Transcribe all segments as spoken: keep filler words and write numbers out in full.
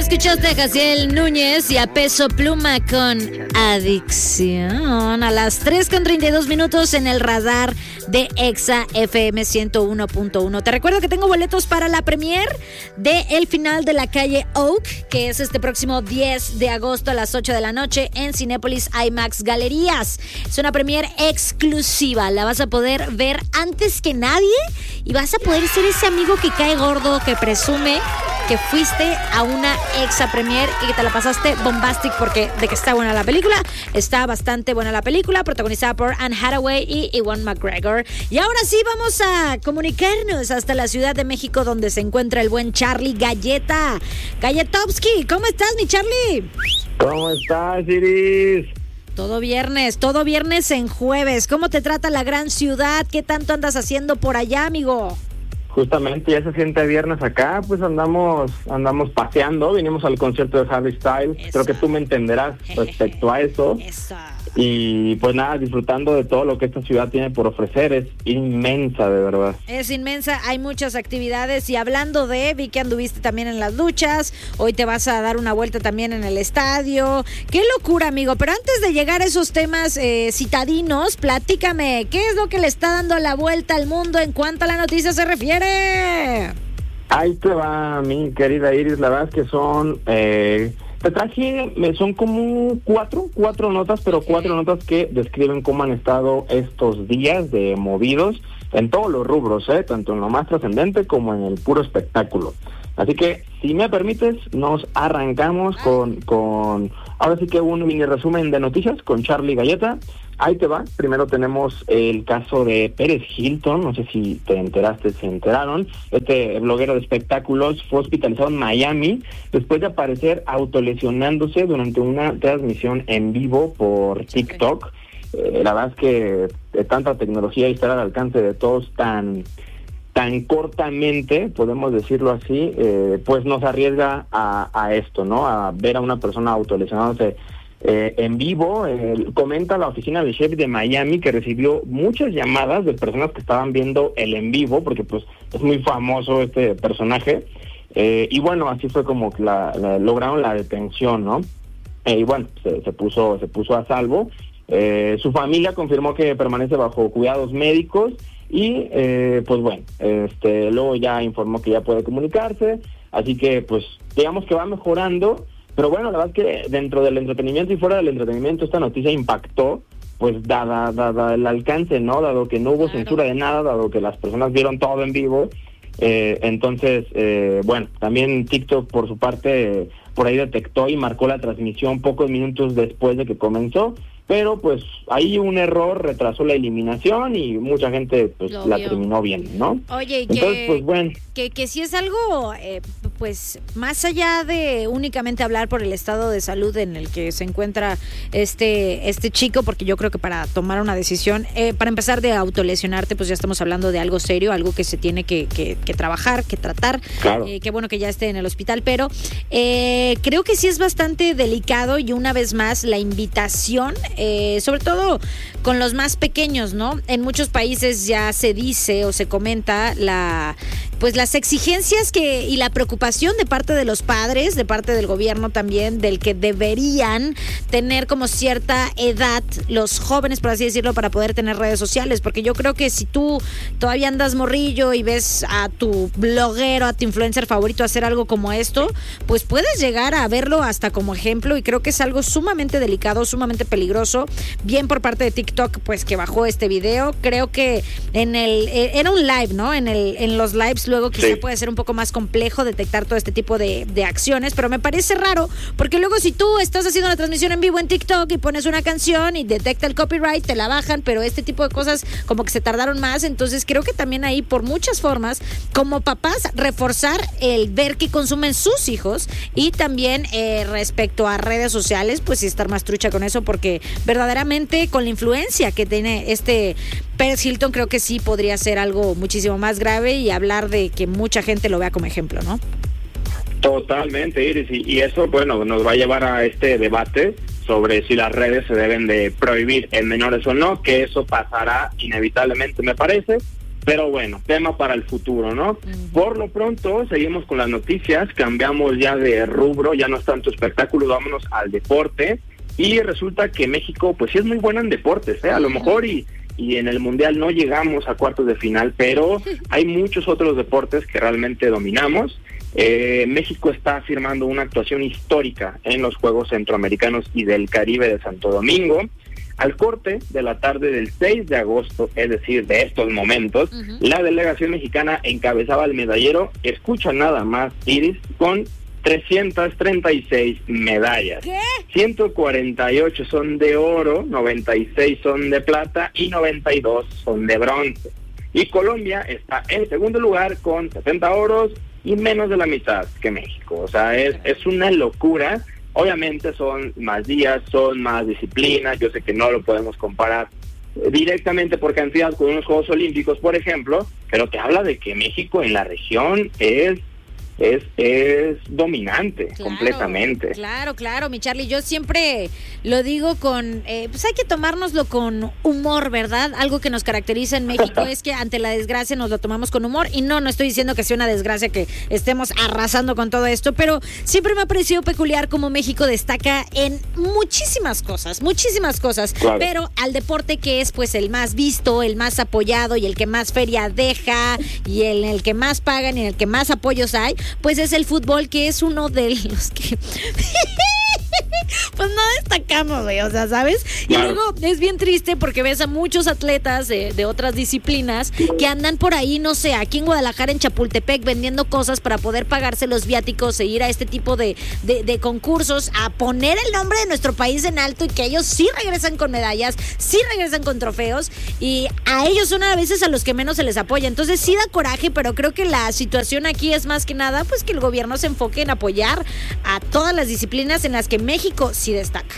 escuchaste a Jaciel Núñez y a Peso Pluma con Adicción a las tres con treinta y dos minutos en el radar de Exa F M ciento uno punto uno. Te recuerdo que tengo boletos para la premier de El Final de la Calle Oak, que es este próximo diez de agosto a las ocho de la noche en Cinépolis IMAX Galerías. Es una premier exclusiva, la vas a poder ver antes que nadie y vas a poder ser ese amigo que cae gordo, que presume que fuiste a una Exa Premier y que te la pasaste bombastic, porque de que está buena la película, está bastante buena la película, protagonizada por Anne Hathaway y Ewan McGregor. Y ahora sí vamos a comunicarnos hasta la Ciudad de México, donde se encuentra el buen Charlie Galleta. Galletowski, ¿cómo estás, mi Charlie? ¿Cómo estás, Iris? Todo viernes, todo viernes en jueves. ¿Cómo te trata la gran ciudad? ¿Qué tanto andas haciendo por allá, amigo? Justamente ya se siente viernes acá, pues andamos andamos paseando, vinimos al concierto de Harry Styles. Eso. Creo que tú me entenderás respecto a eso. Eso. Y pues nada, disfrutando de todo lo que esta ciudad tiene por ofrecer. Es inmensa, de verdad. Es inmensa, hay muchas actividades. Y hablando de, vi que anduviste también en las duchas, hoy te vas a dar una vuelta también en el estadio. ¡Qué locura, amigo! Pero antes de llegar a esos temas eh, citadinos, platícame, ¿qué es lo que le está dando la vuelta al mundo en cuanto a la noticia se refiere? Ahí te va, mi querida Iris. La verdad es que son... Eh, te traje, son como cuatro, cuatro notas, pero cuatro notas que describen cómo han estado estos días de movidos en todos los rubros, ¿eh? Tanto en lo más trascendente como en el puro espectáculo. Así que, si me permites, nos arrancamos con, con ahora sí que un mini resumen de noticias con Charlie Galleta. Ahí te va. Primero tenemos el caso de Pérez Hilton. No sé si te enteraste, se enteraron. Este bloguero de espectáculos fue hospitalizado en Miami después de aparecer autolesionándose durante una transmisión en vivo por TikTok. Eh, la verdad es que de tanta tecnología y estar al alcance de todos tan... tan cortamente, podemos decirlo así, eh, pues nos arriesga a, a esto, ¿no? A ver a una persona autolesionándose eh, en vivo. Eh, comenta la oficina del sheriff de Miami que recibió muchas llamadas de personas que estaban viendo el en vivo, porque pues es muy famoso este personaje, eh, y bueno, así fue como que la, la, lograron la detención, ¿no? Eh, y bueno, se, se puso se puso a salvo. Eh, su familia confirmó que permanece bajo cuidados médicos. Y eh, pues bueno, este luego ya informó que ya puede comunicarse, así que pues digamos que va mejorando. Pero bueno, la verdad es que dentro del entretenimiento y fuera del entretenimiento esta noticia impactó, pues dada, dada el alcance, ¿no? Dado que no hubo claro. censura de nada, dado que las personas vieron todo en vivo. Eh, entonces, eh, bueno, también TikTok por su parte eh, por ahí detectó y marcó la transmisión pocos minutos después de que comenzó. Pero pues ahí un error retrasó la eliminación y mucha gente pues Lo la vio. terminó bien, ¿no? Oye, Entonces, que, pues bueno. Que, que si es algo, eh, pues más allá de únicamente hablar por el estado de salud en el que se encuentra este este chico, porque yo creo que para tomar una decisión, eh, para empezar de autolesionarte, pues ya estamos hablando de algo serio, algo que se tiene que, que, que trabajar, que tratar. Claro. Eh, qué bueno que ya esté en el hospital, pero eh, creo que sí es bastante delicado y una vez más la invitación... Eh, sobre todo con los más pequeños, ¿no? En muchos países ya se dice o se comenta la pues las exigencias que y la preocupación de parte de los padres, de parte del gobierno también, del que deberían tener como cierta edad los jóvenes, por así decirlo, para poder tener redes sociales, porque yo creo que si tú todavía andas morrillo y ves a tu bloguero, a tu influencer favorito hacer algo como esto, pues puedes llegar a verlo hasta como ejemplo, y creo que es algo sumamente delicado, sumamente peligroso. Bien por parte de TikTok, pues que bajó este video. Creo que en el eh, era un live, ¿no? En el en los lives luego quizá sí. puede ser un poco más complejo detectar todo este tipo de, de acciones, pero me parece raro porque luego si tú estás haciendo una transmisión en vivo en TikTok y pones una canción y detecta el copyright, te la bajan, pero este tipo de cosas como que se tardaron más. Entonces creo que también ahí por muchas formas como papás reforzar el ver qué consumen sus hijos y también eh, respecto a redes sociales, pues sí estar más trucha con eso, porque verdaderamente con la influencia que tiene este Pérez Hilton, creo que sí podría ser algo muchísimo más grave y hablar de que mucha gente lo vea como ejemplo, ¿no? Totalmente, Iris, y, y eso, bueno, nos va a llevar a este debate sobre si las redes se deben de prohibir en menores o no, que eso pasará inevitablemente, me parece. Pero bueno, tema para el futuro, ¿no? Uh-huh. Por lo pronto, seguimos con las noticias, cambiamos ya de rubro, ya no es tanto espectáculo, vámonos al deporte. Y resulta que México, pues sí es muy buena en deportes, ¿eh? A lo mejor y, y en el Mundial no llegamos a cuartos de final, pero hay muchos otros deportes que realmente dominamos. Eh, México está firmando una actuación histórica en los Juegos Centroamericanos y del Caribe de Santo Domingo. Al corte de la tarde del seis de agosto, es decir, de estos momentos, uh-huh. la delegación mexicana encabezaba el medallero, escucha nada más, Iris, con trescientas treinta y seis medallas. ¿Qué? ciento cuarenta y ocho son de oro, noventa y seis son de plata y noventa y dos son de bronce. Y Colombia está en segundo lugar con setenta oros y menos de la mitad que México. O sea, es, es una locura. Obviamente son más días, son más disciplinas, yo sé que no lo podemos comparar directamente por cantidad con unos Juegos Olímpicos, por ejemplo, pero te habla de que México en la región es es es dominante, claro, completamente. Claro, claro, mi Charlie, yo siempre lo digo con, eh, pues hay que tomárnoslo con humor, ¿verdad? Algo que nos caracteriza en México es que ante la desgracia nos lo tomamos con humor, y no, no estoy diciendo que sea una desgracia que estemos arrasando con todo esto, pero siempre me ha parecido peculiar cómo México destaca en muchísimas cosas, muchísimas cosas, claro. Pero al deporte que es pues el más visto, el más apoyado y el que más feria deja y el, el que más pagan y en el que más apoyos hay, pues es el fútbol, que es uno de los que pues no destacamos, güey, o sea, ¿sabes? Y claro. Luego es bien triste porque ves a muchos atletas de, de otras disciplinas que andan por ahí, no sé, aquí en Guadalajara, en Chapultepec, vendiendo cosas para poder pagarse los viáticos e ir a este tipo de, de, de concursos, a poner el nombre de nuestro país en alto, y que ellos sí regresan con medallas, sí regresan con trofeos, y a ellos son a veces a los que menos se les apoya. Entonces sí da coraje, pero creo que la situación aquí es más que nada pues que el gobierno se enfoque en apoyar a todas las disciplinas en las que México sí destaca.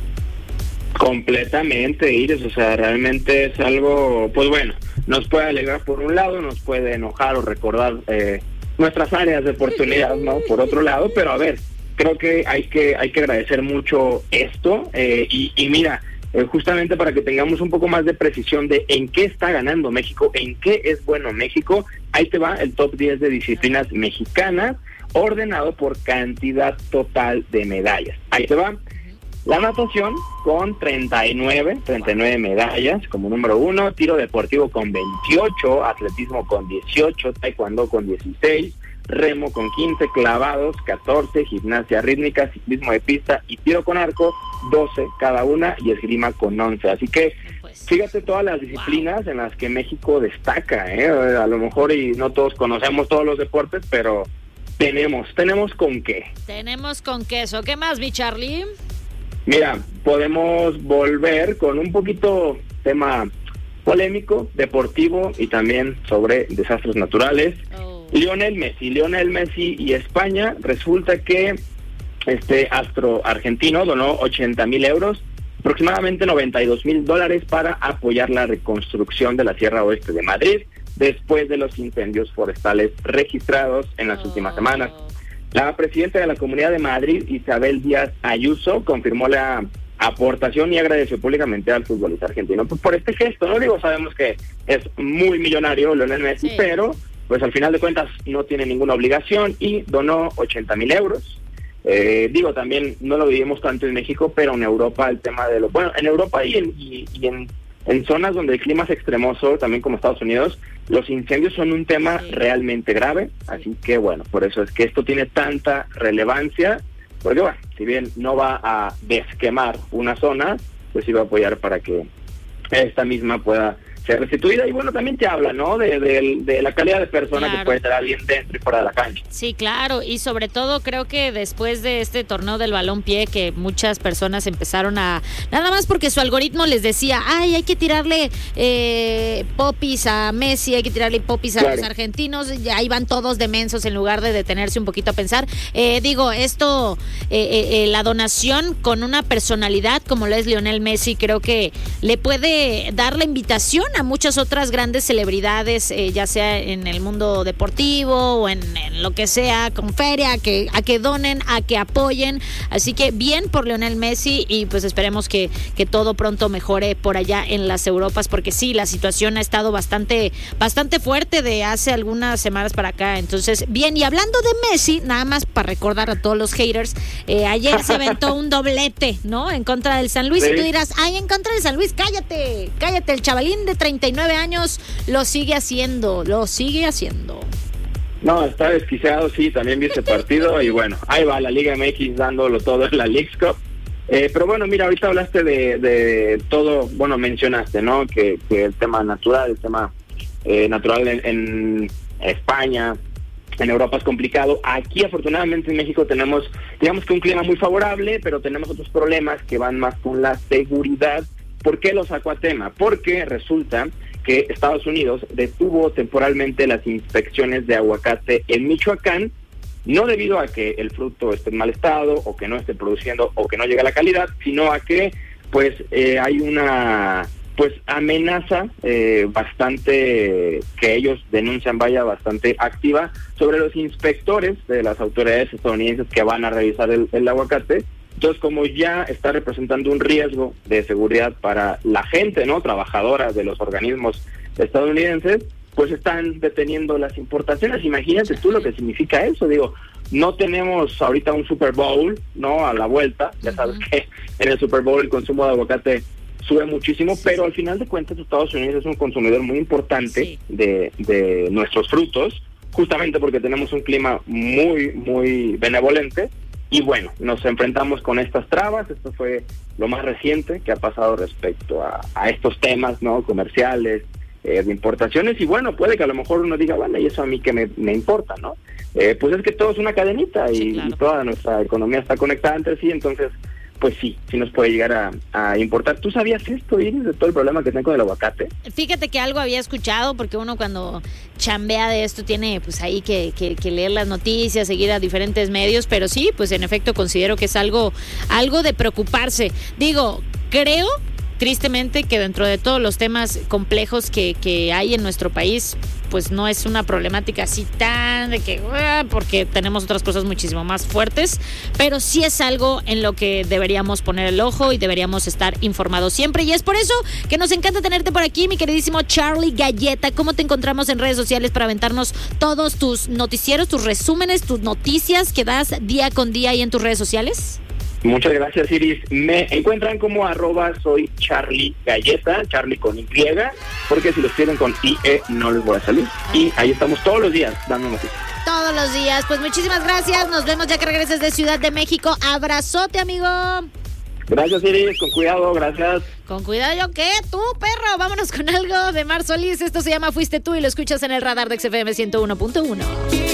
Completamente, Iris, o sea, realmente es algo, pues bueno, nos puede alegrar por un lado, nos puede enojar o recordar eh, nuestras áreas de oportunidad, ¿no? Por otro lado, pero a ver, creo que hay que hay que agradecer mucho esto eh, y, y mira, eh, justamente para que tengamos un poco más de precisión de en qué está ganando México, en qué es bueno México, ahí te va el top diez de disciplinas mexicanas, ordenado por cantidad total de medallas. Ahí te va. La natación con treinta y nueve medallas como número uno, tiro deportivo con veintiocho, atletismo con dieciocho, taekwondo con dieciséis, remo con quince, clavados catorce, gimnasia rítmica, ciclismo de pista y tiro con arco doce cada una, y esgrima con once. Así que fíjate todas las disciplinas en las que México destaca, ¿eh? A lo mejor y no todos conocemos todos los deportes, pero tenemos, tenemos con qué. Tenemos con queso. ¿Qué más, mi Charlie? Mira, podemos volver con un poquito tema polémico, deportivo y también sobre desastres naturales. Oh. Lionel Messi, Lionel Messi y España, resulta que este astro argentino donó ochenta mil euros, aproximadamente noventa y dos mil dólares para apoyar la reconstrucción de la Sierra Oeste de Madrid después de los incendios forestales registrados en las oh. últimas semanas. La presidenta de la Comunidad de Madrid, Isabel Díaz Ayuso, confirmó la aportación y agradeció públicamente al futbolista argentino pues, por este gesto, ¿no? Digo, sabemos que es muy millonario Lionel Messi, sí. pero pues al final de cuentas no tiene ninguna obligación y donó ochenta mil euros. Eh, digo, también no lo vivimos tanto en México, pero en Europa el tema de lo... Bueno, en Europa y en, y, y en, en zonas donde el clima es extremoso, también como Estados Unidos, los incendios son un tema sí. realmente grave, así que bueno, por eso es que esto tiene tanta relevancia, porque bueno, si bien no va a desquemar una zona, pues sí va a apoyar para que esta misma pueda ser restituida. Y bueno, también te habla, ¿no? De, de, de la calidad de persona claro. que puede ser alguien dentro y fuera de la cancha. Sí, claro, y sobre todo creo que después de este torneo del balompié, que muchas personas empezaron a, nada más porque su algoritmo les decía, ay, hay que tirarle eh, popis a Messi, hay que tirarle popis a claro. los argentinos, y ahí van todos de mensos en lugar de detenerse un poquito a pensar. Eh, digo, esto, eh, eh, la donación con una personalidad como lo es Lionel Messi, creo que le puede dar la invitación a muchas otras grandes celebridades, eh, ya sea en el mundo deportivo o en, en lo que sea, con feria, a que, a que donen, a que apoyen. Así que bien por Lionel Messi y pues esperemos que, que todo pronto mejore por allá en las Europas, porque sí, la situación ha estado bastante, bastante fuerte de hace algunas semanas para acá. Entonces, bien, y hablando de Messi, nada más para recordar a todos los haters, eh, ayer se aventó un doblete, ¿no? En contra del San Luis, sí. Y tú dirás, ay, en contra del San Luis, cállate, cállate, el chavalín de treinta y nueve años lo sigue haciendo, lo sigue haciendo. No, está desquiciado, sí, también vi ese partido y bueno, ahí va la Liga M X dándolo todo en la Leagues Cup. Eh, pero bueno, mira, ahorita hablaste de, de todo, bueno, mencionaste, ¿no? Que, que el tema natural, el tema eh, natural en, en España, en Europa es complicado. Aquí, afortunadamente, en México tenemos, digamos que un clima muy favorable, pero tenemos otros problemas que van más con la seguridad. ¿Por qué lo saco a tema? Porque resulta que Estados Unidos detuvo temporalmente las inspecciones de aguacate en Michoacán, no debido a que el fruto esté en mal estado o que no esté produciendo o que no llegue a la calidad, sino a que pues eh, hay una pues amenaza eh, bastante, que ellos denuncian, vaya, bastante activa sobre los inspectores de las autoridades estadounidenses que van a revisar el, el aguacate. Entonces, como ya está representando un riesgo de seguridad para la gente, ¿no?, trabajadora de los organismos estadounidenses, pues están deteniendo las importaciones. Imagínate tú lo que significa eso. Digo, no tenemos ahorita un Super Bowl, ¿no?, a la vuelta. Ya sabes uh-huh. que en el Super Bowl el consumo de aguacate sube muchísimo, sí, pero al final de cuentas Estados Unidos es un consumidor muy importante sí. de, de nuestros frutos, justamente porque tenemos un clima muy, muy benevolente. Y bueno, nos enfrentamos con estas trabas. Esto fue lo más reciente que ha pasado respecto a, a estos temas, ¿no?, comerciales, eh, de importaciones. Y bueno, puede que a lo mejor uno diga, bueno, y eso a mí que me, me importa, ¿no? Eh, pues es que todo es una cadenita y, sí, claro. y toda nuestra economía está conectada entre sí, entonces pues sí, sí nos puede llegar a, a importar. ¿Tú sabías esto, Iris, de todo el problema que tengo con el aguacate? Fíjate que algo había escuchado, porque uno cuando chambea de esto tiene pues ahí que, que, que leer las noticias, seguir a diferentes medios, pero sí, pues en efecto considero que es algo, algo de preocuparse. Digo, creo tristemente que dentro de todos los temas complejos que, que hay en nuestro país, pues no es una problemática así tan de que, porque tenemos otras cosas muchísimo más fuertes, pero sí es algo en lo que deberíamos poner el ojo y deberíamos estar informados siempre, y es por eso que nos encanta tenerte por aquí, mi queridísimo Charly Galleta. ¿Cómo te encontramos en redes sociales para aventarnos todos tus noticieros, tus resúmenes, tus noticias que das día con día ahí en tus redes sociales? Muchas gracias, Iris. Me encuentran como arroba soy Charly Galleta, Charly con Y, porque si lo escriben con I E no les voy a salir. Y ahí estamos todos los días dando noticias. Todos los días. Pues muchísimas gracias. Nos vemos ya que regreses de Ciudad de México. Abrazote, amigo. Gracias, Iris. Con cuidado, gracias. Con cuidado, ¿yo qué? Tú, perro. Vámonos con algo de Mar Solís. Esto se llama Fuiste Tú y lo escuchas en el radar de X F M ciento uno punto uno.